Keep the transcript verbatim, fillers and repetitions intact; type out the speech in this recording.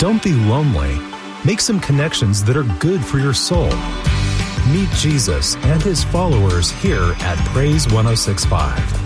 Don't be lonely. Make some connections that are good for your soul. Meet Jesus and his followers here at Praise one oh six point five.